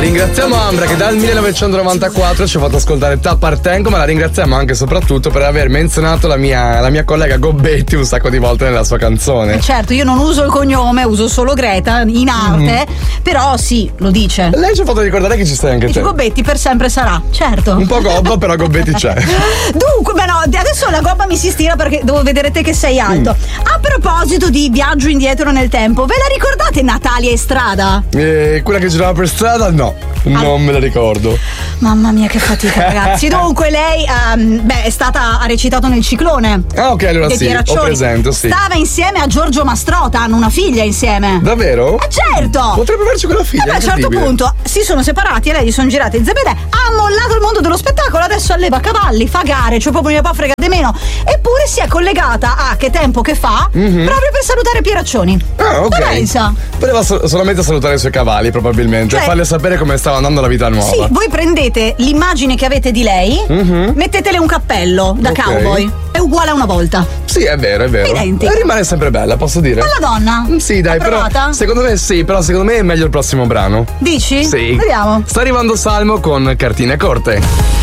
Ringraziamo Ambra che dal 1994 ci ha fatto ascoltare Tapartengo, ma la ringraziamo anche e soprattutto per aver menzionato la mia collega Gobbetti un sacco di volte nella sua canzone. Certo, io non uso il cognome, uso solo Greta in arte, però sì, lo dice. Lei ci ha fatto ricordare che ci stai anche te. Gobbetti per sempre sarà, certo. Un po' gobbo, però Gobbetti c'è. Dunque, beh no, adesso la gobba mi si stira perché devo vedere te che sei alto. A proposito di viaggio indietro nel tempo, ve la ricordate Natalia Estrada? Quella che girava per strada? No, non me la ricordo. Mamma mia che fatica ragazzi. Dunque lei ha recitato nel Ciclone. Ah ok, allora sì, ho presente, sì. Stava insieme a Giorgio Mastrota, hanno una figlia insieme. Davvero? Certo. Potrebbe averci quella figlia. A un certo punto si sono separati e lei gli sono girate in Zebedee, ha mollato il mondo dello spettacolo, adesso alleva cavalli, fa gare, cioè proprio mio papà frega di meno. Eppure si è collegata a Che tempo che fa, proprio per salutare Pieraccioni. Ah, ok. Che pensa? Voleva solamente salutare i suoi cavalli, probabilmente, Cioè, farle sapere come stava andando la vita nuova. Sì, voi prendete l'immagine che avete di lei, mettetele un cappello da cowboy, è uguale a una volta. Sì, è vero, è vero. Identico. E rimane sempre bella, posso dire. Bella donna. Sì, dai, però secondo me sì, però secondo me è meglio il prossimo brano. Dici? Sì. Vediamo. Sta arrivando Salmo con Cartine corte.